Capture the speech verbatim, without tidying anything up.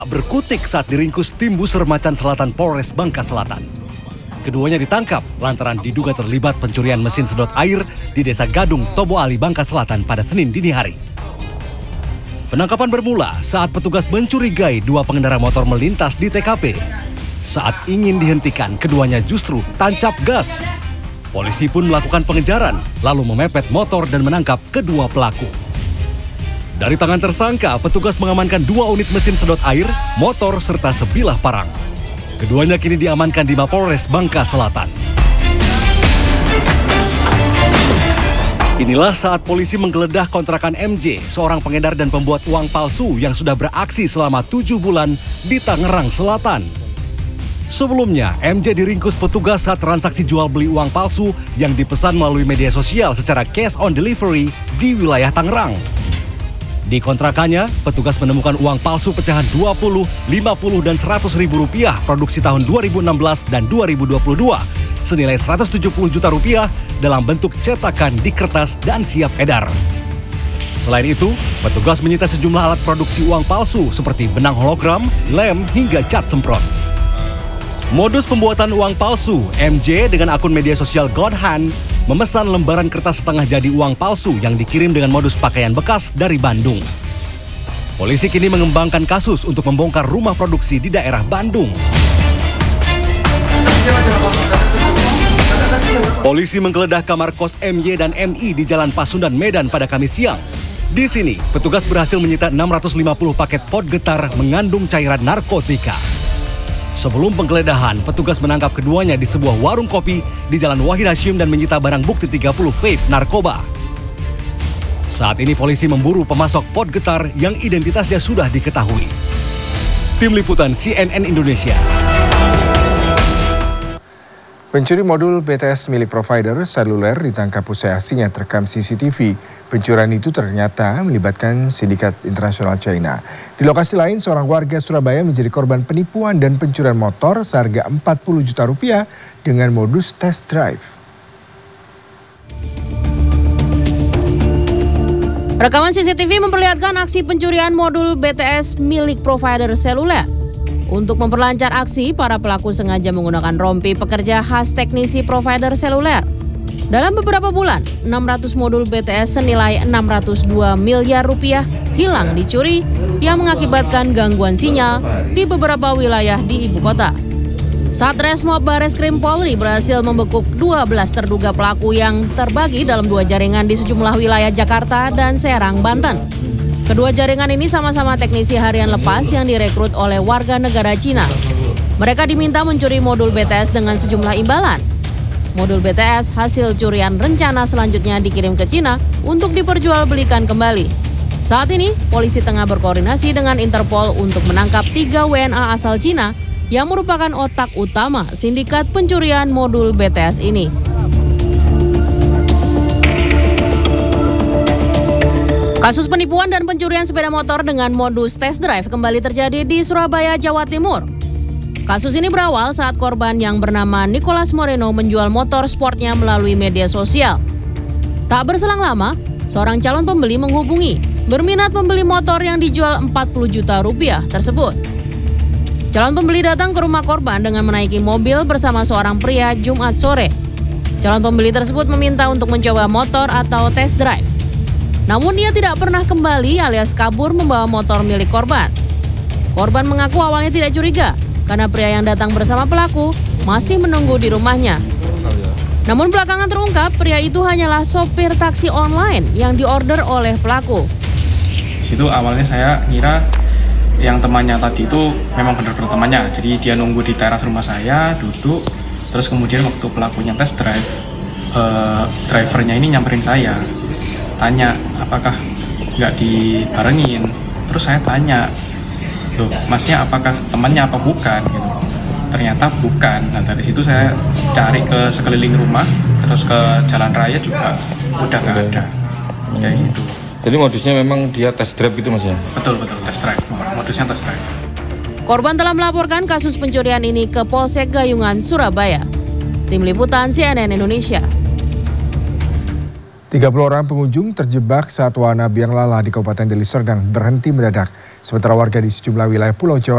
Berkutik saat diringkus tim Buser Macan Selatan Polres Bangka Selatan. Keduanya ditangkap lantaran diduga terlibat pencurian mesin sedot air di Desa Gadung, Tobo Ali, Bangka Selatan pada Senin dini hari. Penangkapan bermula saat petugas mencurigai dua pengendara motor melintas di T K P. Saat ingin dihentikan, keduanya justru tancap gas. Polisi pun melakukan pengejaran, lalu memepet motor dan menangkap kedua pelaku. Dari tangan tersangka, petugas mengamankan dua unit mesin sedot air, motor, serta sebilah parang. Keduanya kini diamankan di Mapolres Bangka Selatan. Inilah saat polisi menggeledah kontrakan M J, seorang pengedar dan pembuat uang palsu yang sudah beraksi selama tujuh bulan di Tangerang Selatan. Sebelumnya, M J diringkus petugas saat transaksi jual beli uang palsu yang dipesan melalui media sosial secara cash on delivery di wilayah Tangerang. Di kontrakannya, petugas menemukan uang palsu pecahan dua puluh, lima puluh, dan seratus ribu rupiah produksi tahun dua ribu enam belas dan dua ribu dua puluh dua senilai seratus tujuh puluh juta rupiah dalam bentuk cetakan di kertas dan siap edar. Selain itu, petugas menyita sejumlah alat produksi uang palsu seperti benang hologram, lem, hingga cat semprot. Modus pembuatan uang palsu, M J dengan akun media sosial Godhan memesan lembaran kertas setengah jadi uang palsu yang dikirim dengan modus pakaian bekas dari Bandung. Polisi kini mengembangkan kasus untuk membongkar rumah produksi di daerah Bandung. Polisi menggeledah kamar kos M Y dan M I di Jalan Pasundan, Medan pada Kamis siang. Di sini, petugas berhasil menyita enam ratus lima puluh paket pot getar mengandung cairan narkotika. Sebelum penggeledahan, petugas menangkap keduanya di sebuah warung kopi di Jalan Wahid Hashim dan menyita barang bukti tiga puluh vape narkoba. Saat ini polisi memburu pemasok pot getar yang identitasnya sudah diketahui. Tim Liputan C N N Indonesia. Pencuri modul B T S milik provider seluler ditangkap usai aksinya terekam C C T V. Pencurian itu ternyata melibatkan sindikat internasional China. Di lokasi lain, seorang warga Surabaya menjadi korban penipuan dan pencurian motor seharga empat puluh juta rupiah dengan modus test drive. Rekaman C C T V memperlihatkan aksi pencurian modul B T S milik provider seluler. Untuk memperlancar aksi, para pelaku sengaja menggunakan rompi pekerja khas teknisi provider seluler. Dalam beberapa bulan, enam ratus modul B T S senilai enam ratus dua miliar rupiah hilang dicuri yang mengakibatkan gangguan sinyal di beberapa wilayah di ibu kota. Satreskrim Bareskrim Polri berhasil membekuk dua belas terduga pelaku yang terbagi dalam dua jaringan di sejumlah wilayah Jakarta dan Serang, Banten. Kedua jaringan ini sama-sama teknisi harian lepas yang direkrut oleh warga negara Cina. Mereka diminta mencuri modul B T S dengan sejumlah imbalan. Modul B T S hasil curian rencana selanjutnya dikirim ke Cina untuk diperjualbelikan kembali. Saat ini, polisi tengah berkoordinasi dengan Interpol untuk menangkap tiga W N A asal Cina yang merupakan otak utama sindikat pencurian modul B T S ini. Kasus penipuan dan pencurian sepeda motor dengan modus test drive kembali terjadi di Surabaya, Jawa Timur. Kasus ini berawal saat korban yang bernama Nicholas Moreno menjual motor sportnya melalui media sosial. Tak berselang lama, seorang calon pembeli menghubungi, berminat membeli motor yang dijual empat puluh juta rupiah tersebut. Calon pembeli datang ke rumah korban dengan menaiki mobil bersama seorang pria Jumat sore. Calon pembeli tersebut meminta untuk mencoba motor atau test drive. Namun dia tidak pernah kembali alias kabur membawa motor milik korban. Korban mengaku awalnya tidak curiga karena pria yang datang bersama pelaku masih menunggu di rumahnya. Namun belakangan terungkap pria itu hanyalah sopir taksi online yang diorder oleh pelaku. Di situ awalnya saya ngira yang temannya tadi itu memang benar-benar temannya. Jadi dia nunggu di teras rumah saya, duduk. Terus kemudian waktu pelakunya test drive, eh, drivernya ini nyamperin saya. Tanya apakah nggak dibarengin, terus saya tanya, loh masnya apakah temannya apa bukan? Gitu. Ternyata bukan. Nah dari situ saya cari ke sekeliling rumah, terus ke jalan raya juga udah nggak ada, kayak gitu. Jadi modusnya memang dia test drive gitu mas ya? Betul betul test drive, modusnya test drive. Korban telah melaporkan kasus pencurian ini ke Polsek Gayungan, Surabaya. Tim Liputan C N N Indonesia. tiga puluh orang pengunjung terjebak saat wahana biang lala di Kabupaten Deli Serdang berhenti mendadak. Sementara warga di sejumlah wilayah Pulau Jawa